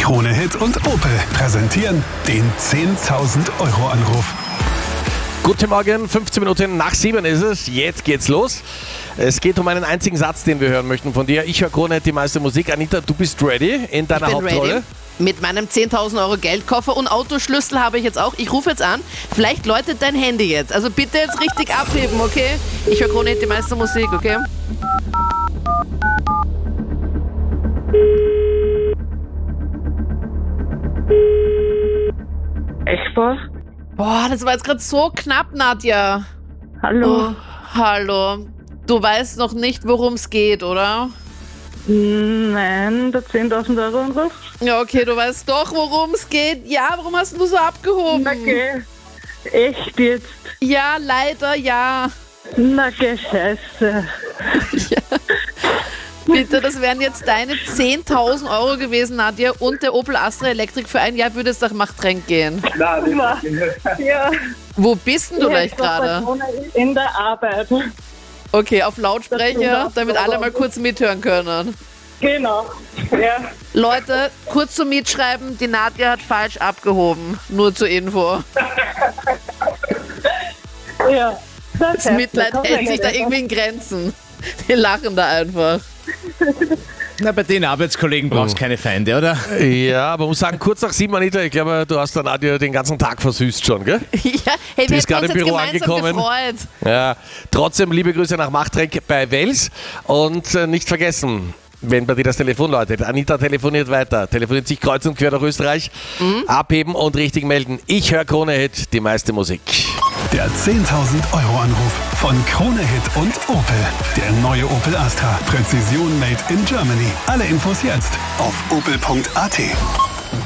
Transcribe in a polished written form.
Krone Hit und Opel präsentieren den 10.000 Euro Anruf. Guten Morgen, 15 Minuten nach 7 ist es. Jetzt geht's los. Es geht um einen einzigen Satz, den wir hören möchten von dir. Ich höre Krone Hit, die meiste Musik. Anita, du bist ready in deiner Hauptrolle? Ready. Mit meinem 10.000 Euro Geldkoffer und Autoschlüssel habe ich jetzt auch. Ich rufe jetzt an. Vielleicht läutet dein Handy jetzt. Also bitte jetzt richtig abheben, okay? Ich höre Krone Hit, die meiste Musik, okay? Eschbach? Boah, das war jetzt gerade so knapp, Nadja. Hallo? Oh, hallo. Du weißt noch nicht, worum es geht, oder? Nein, der 10.000 Euro Anruf? Ja, okay, du weißt doch, worum es geht. Ja, warum hast du so abgehoben? Okay. Echt jetzt? Ja, leider, ja. Na, scheiße. Bitte, das wären jetzt deine 10.000 Euro gewesen, Nadja, und der Opel Astra Elektrik für ein Jahr würde es nach Machtrenk gehen. Ja. Wo bist denn du gleich gerade? In der Arbeit. Okay, auf Lautsprecher, damit alle mal kurz mithören können. Genau. Ja. Leute, kurz zum Mitschreiben, die Nadja hat falsch abgehoben. Nur zur Info. Ja. Das Mitleid hält sich da irgendwie in Grenzen. Die lachen da einfach. Na, bei den Arbeitskollegen brauchst du keine Feinde, oder? Ja, aber muss sagen, kurz nach 7, Anita, ich glaube, du hast der Nadja den ganzen Tag versüßt schon, gell? Ja, hey, Die wir ist hätten gerade uns im jetzt Büro gemeinsam angekommen. gefreut. Ja, trotzdem liebe Grüße nach Machtrenk bei Wels und nicht vergessen, wenn bei dir das Telefon läutet, Anita telefoniert weiter, telefoniert sich kreuz und quer durch Österreich, abheben und richtig melden. Ich höre Krone Hit, die meiste Musik. Der 10.000 Euro Anruf von Krone Hit und Opel. Der neue Opel Astra. Präzision made in Germany. Alle Infos jetzt auf opel.at.